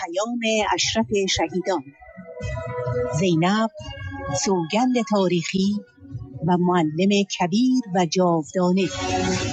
پیام اشرف شهیدان. زینب سوگند تاریخی و معلم کبیر و جاودانه.